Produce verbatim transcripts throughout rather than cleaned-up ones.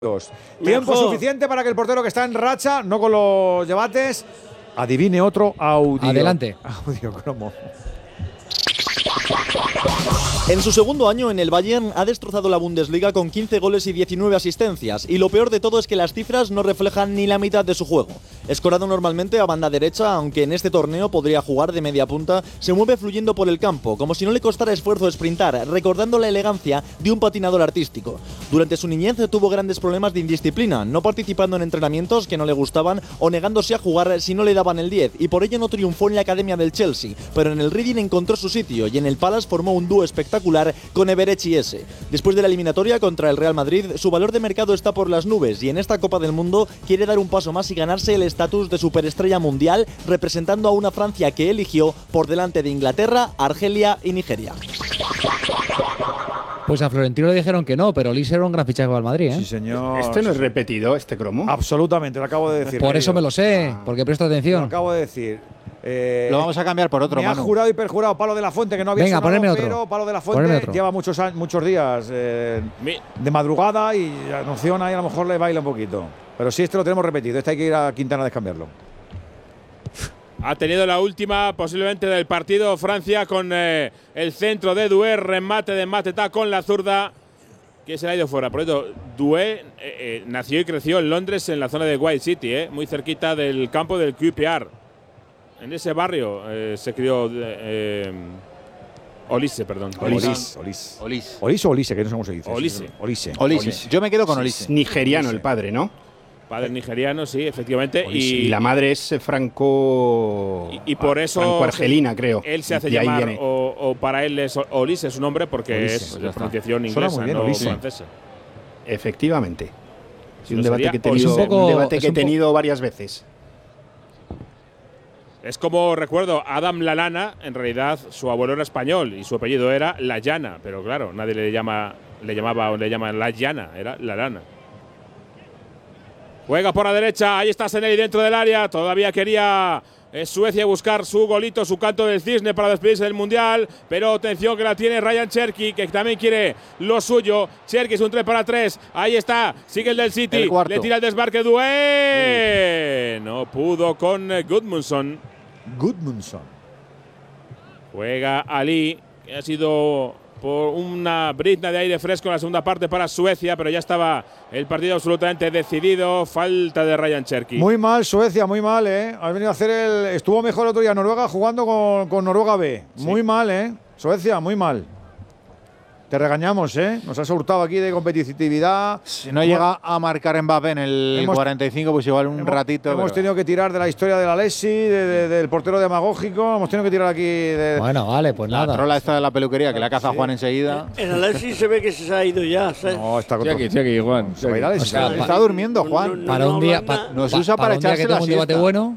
Tiempo Mejor. suficiente para que el portero que está en racha, no con los debates, adivine otro audio. Adelante. Audio cromo. En su segundo año en el Bayern ha destrozado la Bundesliga con quince goles y diecinueve asistencias, y lo peor de todo es que las cifras no reflejan ni la mitad de su juego. Escorado normalmente a banda derecha, aunque en este torneo podría jugar de media punta, se mueve fluyendo por el campo, como si no le costara esfuerzo sprintar, recordando la elegancia de un patinador artístico. Durante su niñez tuvo grandes problemas de indisciplina, no participando en entrenamientos que no le gustaban o negándose a jugar si no le daban el diez, y por ello no triunfó en la academia del Chelsea, pero en el Reading encontró su sitio y en el Palace formó un dúo espectacular con Everechi ese. Después de la eliminatoria contra el Real Madrid, su valor de mercado está por las nubes y en esta Copa del Mundo quiere dar un paso más y ganarse el estatus de superestrella mundial, representando a una Francia que eligió por delante de Inglaterra, Argelia y Nigeria. Pues a Florentino le dijeron que no, pero Olise era un gran fichaje para el Madrid, ¿eh? Sí, señor. ¿Este no es repetido, este cromo? Absolutamente, lo acabo de decir. Por eso me lo sé, porque presto atención. Lo acabo de decir. Eh, lo vamos a cambiar por otro, me Manu. ha jurado y perjurado Palo de la Fuente que no había Venga, sonado, ponedme otro. pero Palo de la Fuente lleva muchos, muchos días eh, de madrugada y la noción ahí a lo mejor le baila un poquito. Pero sí, este lo tenemos repetido. Este hay que ir a Quintana a descambiarlo. Ha tenido la última posiblemente del partido Francia con eh, el centro de Doué, remate de Mateta con la zurda que se le ha ido fuera. Por eso, Doué eh, eh, nació y creció en Londres, en la zona de White City, eh, muy cerquita del campo del Q P R. En ese barrio eh, se crió eh, Olise, perdón. Olise. Olise. Olise. Olise o Olise, que no sé cómo se dice. Olise. Olise. Olise. Yo me quedo con Olise. Es nigeriano Olise. El padre, ¿no? Padre nigeriano, sí, efectivamente. Y, y la madre es franco. Y, y por eso. Franco-argelina, creo. Él se hace de llamar, o, o para él es Olise su nombre, porque Olise, es pues de pronunciación inglesa, bien, no Olise. francesa. Efectivamente. Si un no debate sería que he tenido, un poco- un debate es que he un po- tenido varias veces. Es como recuerdo, Adam Lallana, en realidad su abuelo era español y su apellido era La Llana, pero claro, nadie le llama, le llamaba o le llama La Llana, era Lallana. Juega por la derecha, ahí está Seneli dentro del área, todavía quería eh, Suecia buscar su golito, su canto del cisne para despedirse del Mundial, pero atención que la tiene Ryan Cherki, que también quiere lo suyo. Cherki es un tres para tres, ahí está, sigue el del City, El le tira el desmarque Doué, uh. no pudo con eh, Gudmundsson. Gudmundsson. Juega Ali, que ha sido por una brizna de aire fresco en la segunda parte para Suecia, pero ya estaba el partido absolutamente decidido. Falta de Ryan Cherki. Muy mal Suecia, muy mal, ¿eh? Ha venido a hacer el… Estuvo mejor el otro día Noruega jugando con, con Noruega B. Sí. Muy mal, ¿eh? Suecia, muy mal. Te regañamos, ¿eh? Nos has hurtado aquí de competitividad. Si no llega a marcar Mbappé en el Hemos- cuarenta y cinco, pues igual un hemos, ratito. Hemos pero- tenido que tirar de la historia de la Lessi, de, de- del portero demagógico. Hemos tenido que tirar aquí de… Bueno, vale, pues La nada. trola esta de la peluquería que la caza Sí. Juan enseguida. En Alexis se ve que se ha ido ya, ¿sabes? No, está con Sí, aquí, sí, aquí, Juan. Se va a ir a Lessi. O sea, Está durmiendo, Juan. Para un día, hablan pa- nada. Nos pa- usa para un día echarse que la tenga un debate siesta. bueno.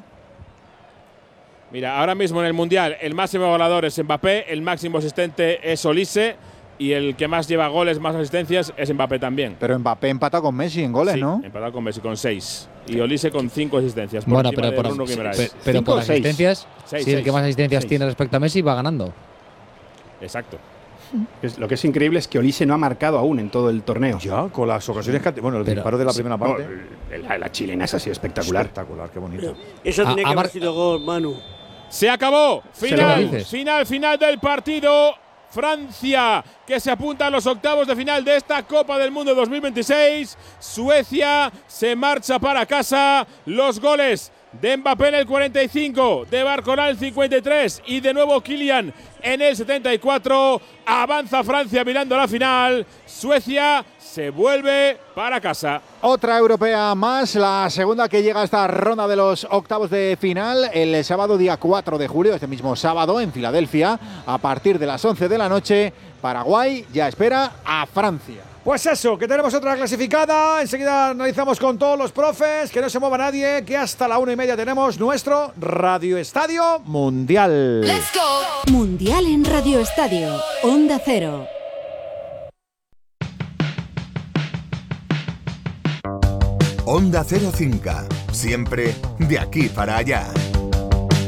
Mira, ahora mismo en el Mundial el máximo goleador es Mbappé, el máximo asistente es Olise y el que más lleva goles, más asistencias es Mbappé también. Pero Mbappé empata con Messi en goles, Sí, ¿no? empatado con Messi con seis y Olise con cinco asistencias. Por Bueno, encima pero de por, Bruno Guimaraes. pe- pero ¿Cinco por o seis? asistencias, Seis, si el seis. que más asistencias Seis. tiene respecto a Messi va ganando. Exacto. Es- lo que es increíble es que Olise no ha marcado aún en todo el torneo. Ya, con las ocasiones que… ha- Bueno, el Pero- disparo de la primera No, parte… la, la chilena esa ha sido espectacular. Espectacular, qué bonito. Esa A- tenía que a Mar- haber sido gol, Manu. Se acabó. lo Final, dices. final, final del partido. Francia, que se apunta a los octavos de final de esta Copa del Mundo dos mil veintiséis. Suecia se marcha para casa. Los goles de Mbappé en el cuarenta y cinco, de Barcola en el cincuenta y tres y de nuevo Kylian en el setenta y cuatro. Avanza Francia mirando la final. Suecia se vuelve para casa. Otra europea más, la segunda que llega a esta ronda de los octavos de final, el sábado día cuatro de julio, este mismo sábado en Filadelfia, a partir de las once de la noche, Paraguay ya espera a Francia. Pues eso, que tenemos otra clasificada. Enseguida analizamos con todos los profes. Que no se mueva nadie, que hasta la una y media tenemos nuestro Radio Estadio Mundial. Mundial en Radio Estadio. Onda Cero. Onda Cero Cinca, siempre de aquí para allá.